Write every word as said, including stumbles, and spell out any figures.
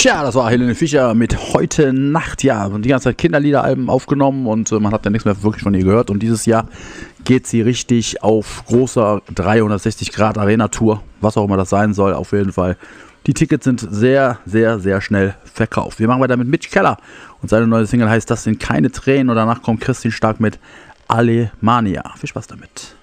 Tja, das war Helene Fischer mit Heute Nacht. Ja, und die ganze Zeit Kinderliederalben aufgenommen und äh, man hat ja nichts mehr wirklich von ihr gehört. Und dieses Jahr geht sie richtig auf großer dreihundertsechzig Grad Arena Tour, was auch immer das sein soll, auf jeden Fall. Die Tickets sind sehr, sehr, sehr schnell verkauft. Wir machen weiter mit Mitch Keller und seine neue Single heißt Das sind keine Tränen und danach kommt Christine Stark mit Alemania. Viel Spaß damit.